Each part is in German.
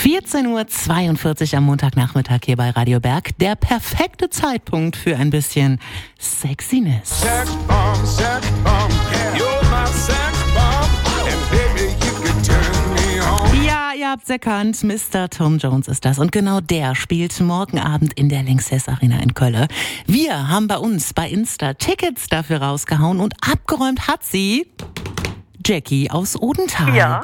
14:42 Uhr am Montagnachmittag hier bei Radio Berg. Der perfekte Zeitpunkt für ein bisschen Sexiness. Sex bomb, you're my sex bomb, and baby you can turn me on. Ja, ihr habt's erkannt, Mr. Tom Jones ist das. Und genau der spielt morgen Abend in der Lanxess Arena in Köln. Wir haben bei uns bei Insta Tickets dafür rausgehauen und abgeräumt hat sie Jackie aus Odenthal. Ja,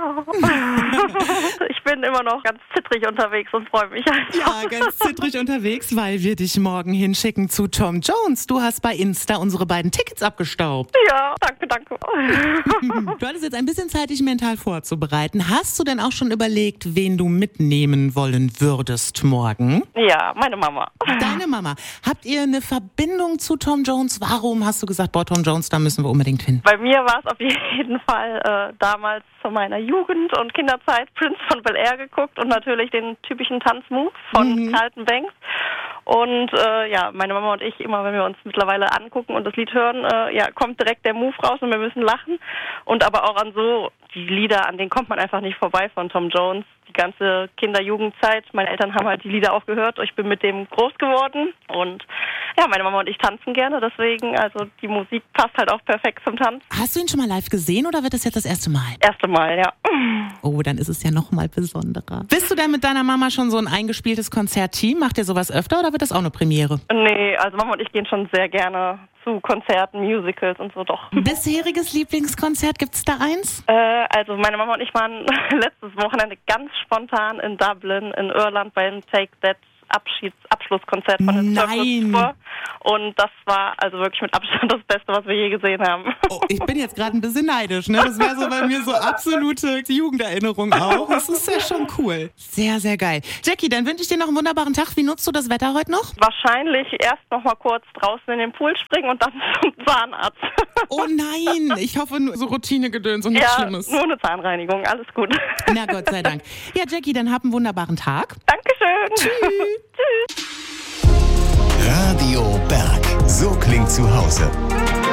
ich bin immer noch ganz zittrig unterwegs und freue mich einfach. Ja, ganz zittrig unterwegs, weil wir dich morgen hinschicken zu Tom Jones. Du hast bei Insta unsere beiden Tickets abgestaubt. Ja, danke. Du hattest jetzt ein bisschen Zeit, dich mental vorzubereiten. Hast du denn auch schon überlegt, wen du mitnehmen wollen würdest morgen? Ja, meine Mama. Deine Mama. Habt ihr eine Verbindung zu Tom Jones? Warum hast du gesagt, boah, Tom Jones, da müssen wir unbedingt hin? Bei mir war es auf jeden Fall damals zu meiner Jugend und Kinderzeit Prince von Bel-Air geguckt und natürlich den typischen Tanzmove von Carlton Banks. Und meine Mama und ich, immer wenn wir uns mittlerweile angucken und das Lied hören, kommt direkt der Move raus und wir müssen lachen. Und aber auch an so die Lieder, an denen kommt man einfach nicht vorbei von Tom Jones. Die ganze Kinder-Jugendzeit. Meine Eltern haben halt die Lieder auch gehört. Ich bin mit dem groß geworden und ja, meine Mama und ich tanzen gerne, deswegen, also die Musik passt halt auch perfekt zum Tanz. Hast du ihn schon mal live gesehen oder wird das jetzt das erste Mal? Erste Mal, ja. Oh, dann ist es ja noch mal besonderer. Bist du denn mit deiner Mama schon so ein eingespieltes Konzertteam? Macht ihr sowas öfter oder wird das auch eine Premiere? Nee, also Mama und ich gehen schon sehr gerne zu Konzerten, Musicals und so, doch. Bisheriges Lieblingskonzert, gibt's da eins? Also meine Mama und ich waren letztes Wochenende ganz spontan in Dublin, in Irland beim Take That Abschlusskonzert von der Circus Tour. Und das war also wirklich mit Abstand das Beste, was wir je gesehen haben. Oh, ich bin jetzt gerade ein bisschen neidisch, ne? Das wäre so bei mir so absolute Jugenderinnerung auch. Das ist ja schon cool. Sehr, sehr geil. Jackie, dann wünsche ich dir noch einen wunderbaren Tag. Wie nutzt du das Wetter heute noch? Wahrscheinlich erst noch mal kurz draußen in den Pool springen und dann zum Zahnarzt. Oh nein, ich hoffe nur so Routinegedöns und nichts Schlimmes. Nur eine Zahnreinigung, alles gut. Na Gott sei Dank. Ja, Jackie, dann hab einen wunderbaren Tag. Dankeschön. Tschüss. Tschüss. Radio Berg. So klingt zu Hause.